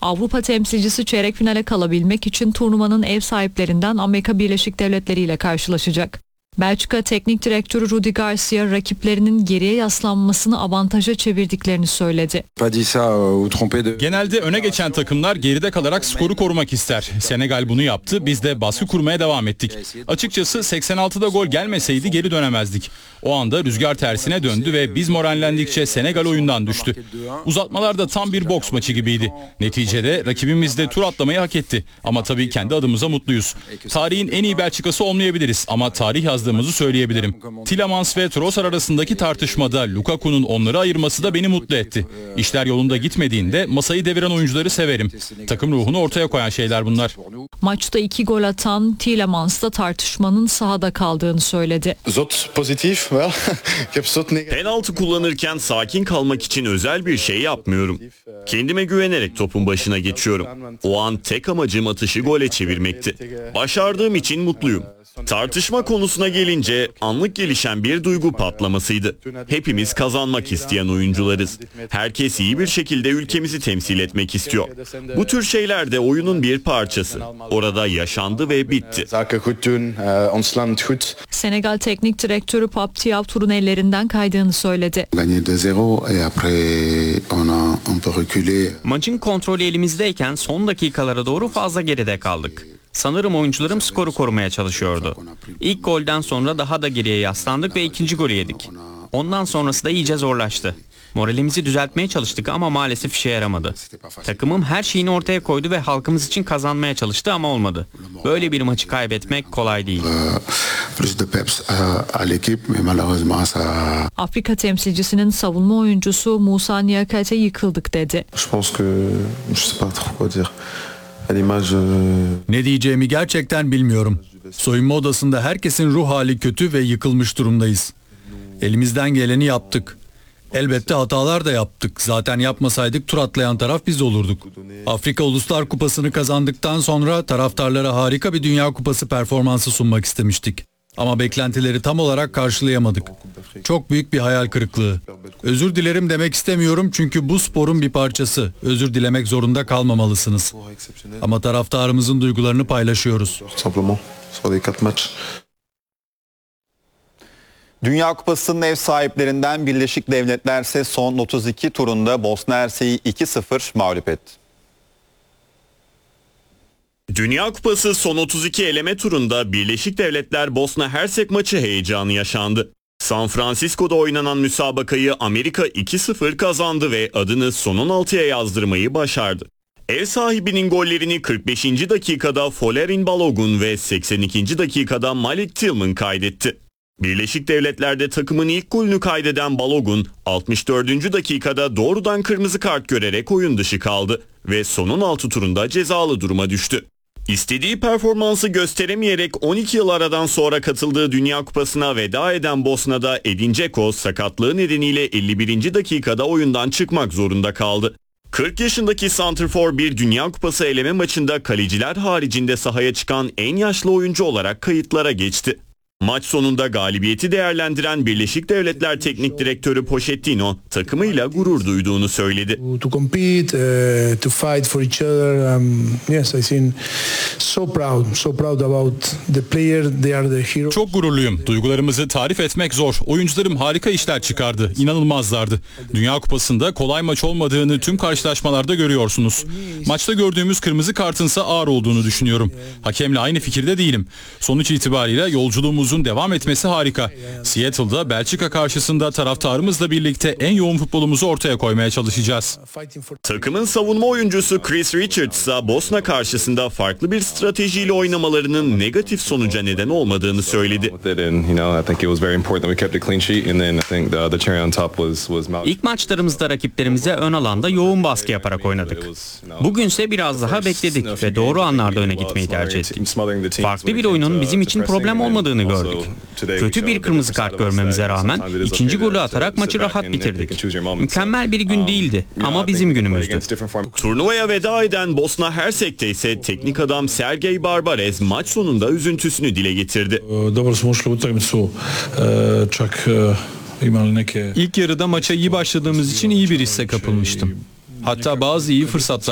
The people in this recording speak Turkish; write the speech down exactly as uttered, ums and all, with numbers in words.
Avrupa temsilcisi çeyrek finale kalabilmek için turnuvanın ev sahiplerinden Amerika Birleşik Devletleri ile karşılaşacak. Belçika Teknik Direktörü Rudi Garcia rakiplerinin geriye yaslanmasını avantaja çevirdiklerini söyledi. Genelde öne geçen takımlar geride kalarak skoru korumak ister. Senegal bunu yaptı, biz de baskı kurmaya devam ettik. Açıkçası seksen altıda gol gelmeseydi geri dönemezdik. O anda rüzgar tersine döndü ve biz morallendikçe Senegal oyundan düştü. Uzatmalarda tam bir boks maçı gibiydi. Neticede rakibimiz de tur atlamayı hak etti. Ama tabii kendi adımıza mutluyuz. Tarihin en iyi Belçikası olmayabiliriz ama tarih yazdığımızı söyleyebilirim. Tielemans ve Trossard arasındaki tartışmada Lukaku'nun onları ayırması da beni mutlu etti. İşler yolunda gitmediğinde masayı deviren oyuncuları severim. Takım ruhunu ortaya koyan şeyler bunlar. Maçta iki gol atan Tielemans da tartışmanın sahada kaldığını söyledi. Penaltı kullanırken sakin kalmak için özel bir şey yapmıyorum. Kendime güvenerek topun başına geçiyorum. O an tek amacım atışı gole çevirmekti. Başardığım için mutluyum. Tartışma konusuna gelince anlık gelişen bir duygu patlamasıydı. Hepimiz kazanmak isteyen oyuncularız. Herkes iyi bir şekilde ülkemizi temsil etmek istiyor. Bu tür şeyler de oyunun bir parçası. Orada yaşandı ve bitti. Senegal Teknik Direktörü Pape Thiaw turun ellerinden kaydığını söyledi. Maçın kontrolü elimizdeyken son dakikalara doğru fazla geride kaldık. Sanırım oyuncularım skoru korumaya çalışıyordu. İlk golden sonra daha da geriye yaslandık ve ikinci golü yedik. Ondan sonrası da iyice zorlaştı. Moralimizi düzeltmeye çalıştık ama maalesef işe yaramadı. Takımım her şeyini ortaya koydu ve halkımız için kazanmaya çalıştı ama olmadı. Böyle bir maçı kaybetmek kolay değil. Afrika temsilcisinin savunma oyuncusu Moussa Niakhaté yıkıldık dedi. Ne diyeceğimi gerçekten bilmiyorum. Soyunma odasında herkesin ruh hali kötü ve yıkılmış durumdayız. Elimizden geleni yaptık. Elbette hatalar da yaptık. Zaten yapmasaydık tur atlayan taraf biz olurduk. Afrika Uluslar Kupası'nı kazandıktan sonra taraftarlara harika bir Dünya Kupası performansı sunmak istemiştik. Ama beklentileri tam olarak karşılayamadık. Çok büyük bir hayal kırıklığı. Özür dilerim demek istemiyorum çünkü bu sporun bir parçası. Özür dilemek zorunda kalmamalısınız. Ama taraftarımızın duygularını paylaşıyoruz. Dünya Kupası'nın ev sahiplerinden Birleşik Devletler ise son otuz iki turunda Bosna Hersek'i iki sıfır mağlup etti. Dünya Kupası son otuz iki eleme turunda Birleşik Devletler Bosna Hersek maçı heyecanı yaşandı. San Francisco'da oynanan müsabakayı Amerika iki sıfır kazandı ve adını son on altıya yazdırmayı başardı. Ev sahibinin gollerini kırk beşinci dakikada Folerin Balogun ve seksen ikinci dakikada Malik Tillman kaydetti. Birleşik Devletler'de takımın ilk golünü kaydeden Balogun altmış dördüncü dakikada doğrudan kırmızı kart görerek oyun dışı kaldı ve son on altı turunda cezalı duruma düştü. İstediği performansı gösteremeyerek on iki yıl aradan sonra katıldığı Dünya Kupası'na veda eden Bosna'da Edin Dzeko sakatlığı nedeniyle elli birinci dakikada oyundan çıkmak zorunda kaldı. kırk yaşındaki santrfor bir Dünya Kupası eleme maçında kaleciler haricinde sahaya çıkan en yaşlı oyuncu olarak kayıtlara geçti. Maç sonunda galibiyeti değerlendiren Birleşik Devletler Teknik Direktörü Pochettino takımıyla gurur duyduğunu söyledi. To compete, uh, to fight for each other. Um, yes, I think so proud, so proud about the player. They are the heroes. Çok gururluyum. Duygularımızı tarif etmek zor. Oyuncularım harika işler çıkardı. İnanılmazlardı. Dünya Kupası'nda kolay maç olmadığını tüm karşılaşmalarda görüyorsunuz. Maçta gördüğümüz kırmızı kartınsa ağır olduğunu düşünüyorum. Hakemle aynı fikirde değilim. Sonuç itibariyle yolculuğumuz devam etmesi harika. Seattle'da Belçika karşısında taraftarımızla birlikte en yoğun futbolumuzu ortaya koymaya çalışacağız. Takımın savunma oyuncusu Chris Richards ise Bosna karşısında farklı bir stratejiyle oynamalarının negatif sonuca neden olmadığını söyledi. İlk maçlarımızda rakiplerimize ön alanda yoğun baskı yaparak oynadık. Bugünse biraz daha bekledik ve doğru anlarda öne gitmeyi tercih ettik. Farklı bir oyunun bizim için problem olmadığını gördük. Kötü bir kırmızı kart görmemize rağmen ikinci golü atarak maçı rahat bitirdik. Mükemmel bir gün değildi ama bizim günümüzdü. Turnuvaya veda eden Bosna Hersek'te ise teknik adam Sergej Barbarez maç sonunda üzüntüsünü dile getirdi. İlk yarıda maça iyi başladığımız için iyi bir hisse kapılmıştım. Hatta bazı iyi fırsatlar